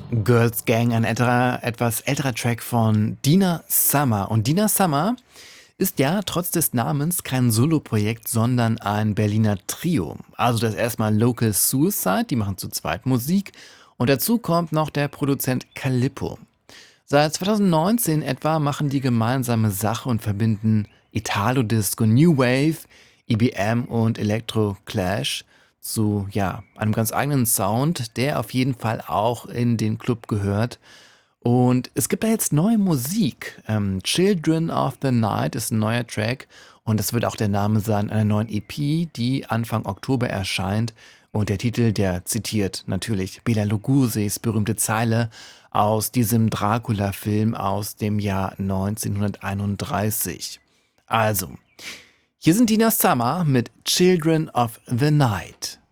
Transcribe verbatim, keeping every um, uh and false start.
Girls Gang, ein älterer, etwas älterer Track von Dina Summer. Und Dina Summer ist ja trotz des Namens kein Soloprojekt, sondern ein Berliner Trio. Also das erstmal Local Suicide, die machen zu zweit Musik. Und dazu kommt noch der Produzent Calippo. Seit zwanzig neunzehn etwa machen die gemeinsame Sache und verbinden Italo-Disco, New Wave, E B M und Electro Clash zu ja, einem ganz eigenen Sound, der auf jeden Fall auch in den Club gehört. Und es gibt da jetzt neue Musik. Ähm, Children of the Night ist ein neuer Track und das wird auch der Name sein einer neuen E P, die Anfang Oktober erscheint. Und der Titel, der zitiert natürlich Bela Lugosi's berühmte Zeile aus diesem Dracula-Film aus dem Jahr neunzehnhunderteinunddreißig. Also, hier sind Dina Summer mit Children of the Night.